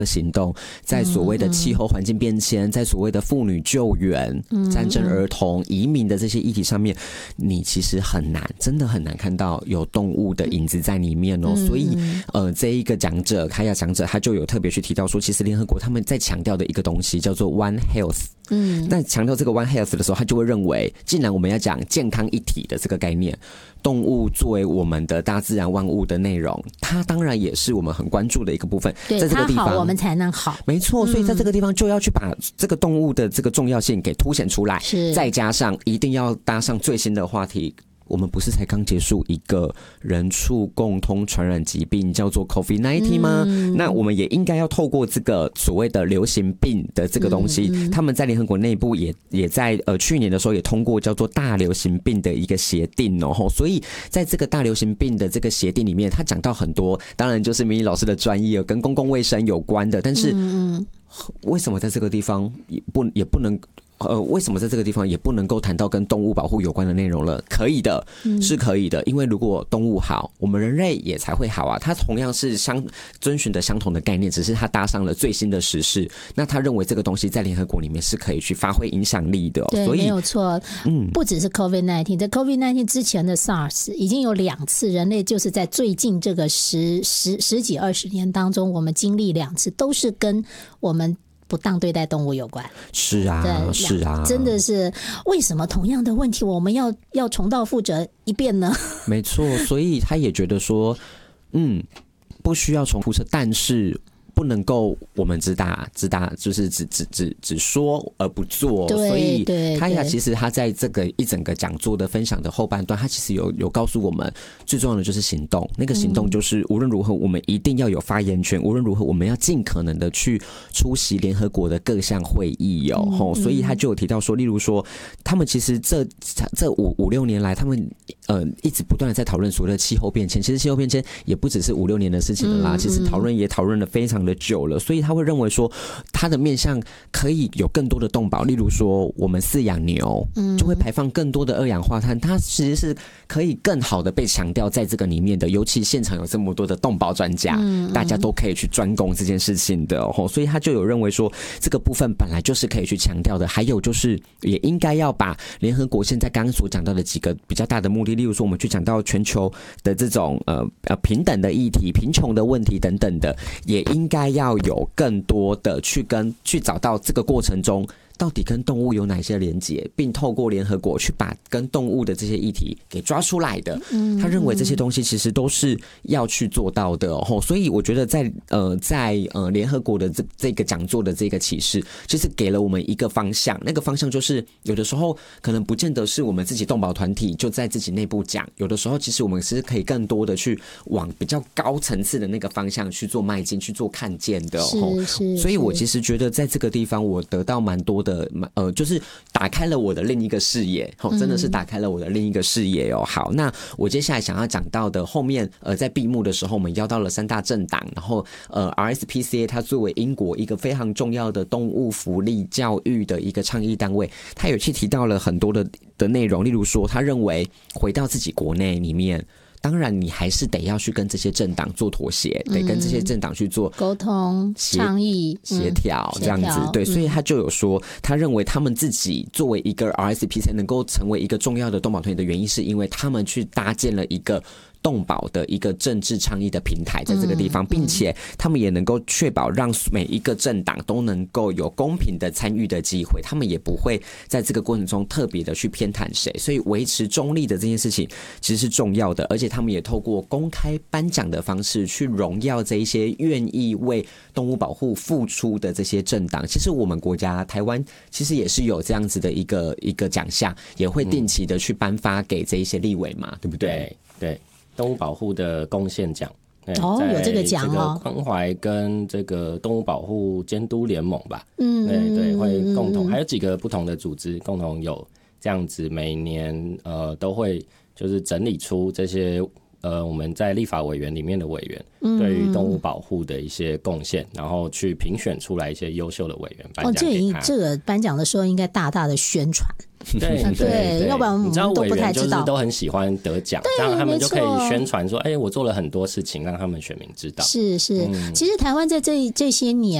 行动，在所谓的气候环境变迁，在所谓的妇女救援、战争儿童、移民的这些议题上面，你其实很难，真的很难看到有动物的影子在里面哦。所以这一个讲者，凯亚讲者，他就有特别去提到说，其实联合国他们在强调的一个东西叫做 One Health。那强调这个 One Health 的时候，他就会认为，既然我们要讲健康一体的这个概念，动物作为我们的大自然万物的内容，它当然也是我们很关注的一个部分。 对， 在这个地方它好我们才能好， 没错。所以在这个地方就要去把这个动物的这个重要性给凸显出来，再加上一定要搭上最新的话题。我们不是才刚结束一个人畜共通传染疾病叫做 COVID-19 吗？那我们也应该要透过这个所谓的流行病的这个东西，他们在联合国内部也在去年的时候也通过叫做大流行病的一个协定哦。所以在这个大流行病的这个协定里面，他讲到很多，当然就是明仪老师的专业跟公共卫生有关的，但是为什么在这个地方也不能？为什么在这个地方也不能够谈到跟动物保护有关的内容了？可以的，是可以的，因为如果动物好，我们人类也才会好啊。它同样是遵循的相同的概念，只是它搭上了最新的时事。那他认为这个东西在联合国里面是可以去发挥影响力的， 对， 所以没有错。不只是 COVID-19， 在 COVID-19 之前的 SARS 已经有2次，人类就是在最近这个十几20年当中，我们经历2次，都是跟我们不当对待动物有关。 是啊，是啊， 真的是为什么同样的问题我们要重蹈覆辙一遍呢？ 没错，所以他也觉得说，不需要重复测，但是不能够我们只就是只说而不做。所以凯亚其实他在这个一整个讲座的分享的后半段，他其实有告诉我们，最重要的就是行动。那个行动就是无论如何我们一定要有发言权，无论如何我们要尽可能的去出席联合国的各项会议哦。所以他就有提到说，例如说他们其实这5-6年来，他们一直不断的在讨论所谓的气候变迁。其实气候变迁也不只是5-6年的事情了啦，其实讨论了非常的久了。所以他会认为说，他的面向可以有更多的动保，例如说我们饲养牛，就会排放更多的二氧化碳，它其实是可以更好的被强调在这个里面的。尤其现场有这么多的动保专家，大家都可以去专攻这件事情的所以他就有认为说，这个部分本来就是可以去强调的。还有就是也应该要把联合国现在刚刚所讲到的几个比较大的目的，例如说我们去讲到全球的这种平等的议题、贫穷的问题等等的，也应该要有更多的去找到这个过程中到底跟动物有哪些连结，并透过联合国去把跟动物的这些议题给抓出来的。他认为这些东西其实都是要去做到的所以我觉得在联合国的这个讲座的这个启示，其实给了我们一个方向。那个方向就是有的时候可能不见得是我们自己动保团体就在自己内部讲，有的时候其实我们是可以更多的去往比较高层次的那个方向去做迈进，去做看见的所以我其实觉得在这个地方我得到蛮多的就是打开了我的另一个视野真的是打开了我的另一个视野好，那我接下来想要讲到的后面在闭幕的时候，我们邀到了3大政党，然后RSPCA 它作为英国一个非常重要的动物福利教育的一个倡议单位，它有去提到了很多的内容，例如说他认为回到自己国内里面，当然你还是得要去跟这些政党做妥协，得跟这些政党去做沟通、倡议、 协调这样子。对，所以他就有说，他认为他们自己作为一个 RSPCA 能够成为一个重要的动保团体的原因，是因为他们去搭建了一个动保的一个政治倡议的平台在这个地方，并且他们也能够确保让每一个政党都能够有公平的参与的机会，他们也不会在这个过程中特别的去偏袒谁，所以维持中立的这件事情其实是重要的。而且他们也透过公开颁奖的方式去荣耀这一些愿意为动物保护付出的这些政党。其实我们国家台湾其实也是有这样子的一个奖项，也会定期的去颁发给这一些立委嘛，对不对？ 对，动物保护的贡献奖。 有这个奖哦， 关怀跟这个动物保护监督联盟吧，对，会共同，还有几个不同的组织共同有这样子，每年都会就是整理出这些我们在立法委员里面的委员对于动物保护的一些贡献，然后去评选出来一些优秀的委员颁奖给他。 这个颁奖的时候应该大大的宣传。 对，要不然我们都不太知道。 就是都很喜欢得奖，这样他们就可以宣传说，我做了很多事情，让他们选民知道。 是，其实台湾在这些年